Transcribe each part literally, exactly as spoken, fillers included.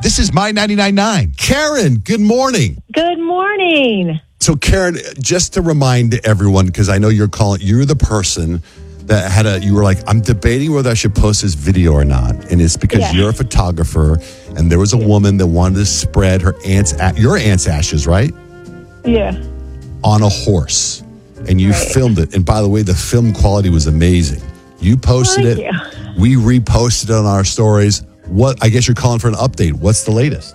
This is My ninety-nine point nine. Karen, good morning. Good morning. So, Karen, just to remind everyone, because I know you're calling, you're the person that had a, you were like, I'm debating whether I should post this video or not. And it's because Yeah. you're a photographer and there was a woman that wanted to spread her aunt's, your aunt's ashes, right? Yeah. On a horse. And you Right. filmed it. And by the way, the film quality was amazing. You posted Thank it. you. We reposted it on our stories. What, I guess you're calling for an update. What's the latest?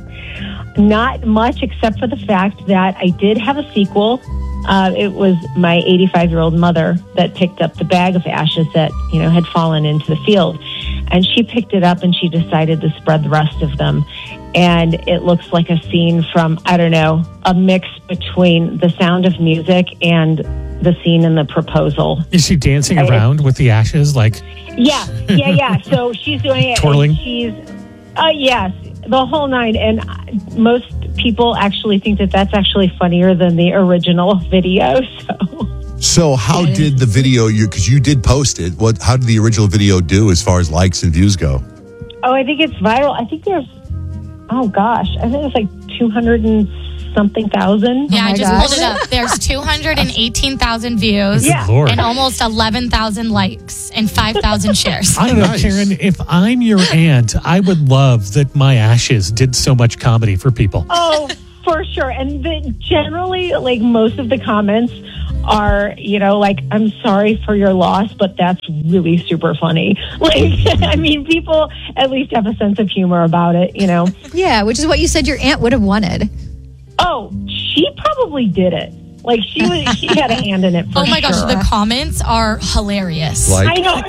Not much, except for the fact that I did have a sequel. Uh, it was my eighty-five-year-old mother that picked up the bag of ashes that, you know, had fallen into the field. And she picked it up and she decided to spread the rest of them. And it looks like a scene from, I don't know, a mix between The Sound of Music and the scene in The Proposal. Is she dancing I- around with the ashes? Like, Yeah, yeah, yeah. So she's doing it. Twirling? And she's, uh, yes, the whole nine. And most people actually think that that's actually funnier than the original video. So, So how did the video, you because you did post it, what? How did the original video do as far as likes and views go? oh, I think it's viral. I think there's, oh gosh, I think it's like two hundred and something thousand. Yeah, Oh I my just gosh. pulled it up. There's two hundred eighteen thousand views Yeah. Lord. and almost eleven thousand likes and five thousand shares. I don't know, Nice. Karen, if I'm your aunt, I would love that my ashes did so much comedy for people. Oh, for sure. And the, generally, like most of the comments are, you know, like, I'm sorry for your loss, but that's really super funny. Like, I mean, people at least have a sense of humor about it, you know. Yeah, which is what you said your aunt would have wanted. Oh, she probably did it. Like, she was, she had a hand in it for Oh my gosh, sure. the comments are hilarious. Like, I know.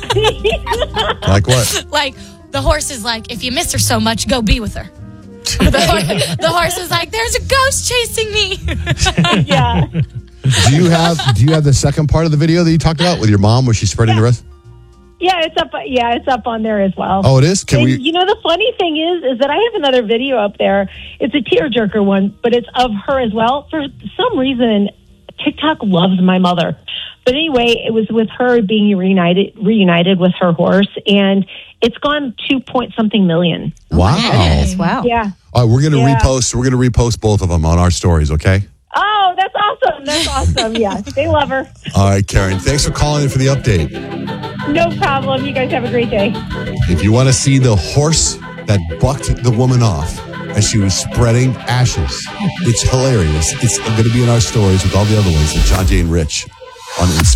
like what? Like, the horse is like, if you miss her so much, go be with her. the, horse, the horse is like, there's a ghost chasing me. Yeah. Do you have Do you have the second part of the video that you talked about with your mom, where she's spreading the rest? Yeah, it's up. Yeah, it's up on there as well. Oh, it is. Can And we? you know, the funny thing is, is that I have another video up there. It's a tearjerker one, but it's of her as well. For some reason, TikTok loves my mother. But anyway, it was with her being reunited, reunited with her horse, and it's gone two point something million. Wow. Goodness, wow. Yeah. All right, we're gonna Yeah. repost. We're gonna repost both of them on our stories. Okay. Oh, that's awesome. That's awesome. Yeah, they love her. All right, Karen. Thanks for calling in for the update. No problem. You guys have a great day. If you want to see the horse that bucked the woman off as she was spreading ashes, it's hilarious. It's going to be in our stories with all the other ones at John Jay and Rich on Instagram.